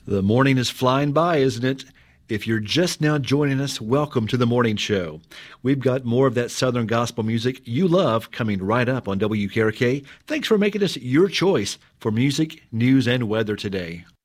The morning is flying by, isn't it? If you're just now joining us, welcome to the morning show. We've got more of that Southern gospel music you love coming right up on WKRK. Thanks for making us your choice for music, news, and weather today.